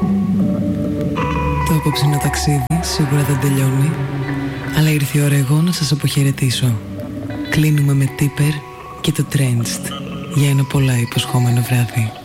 Το απόψινο ταξίδι σίγουρα δεν τελειώνει, αλλά ήρθε η ώρα εγώ να σας αποχαιρετήσω. Κλείνουμε με Tipper και το Trenched για ένα πολλά υποσχόμενο βράδυ.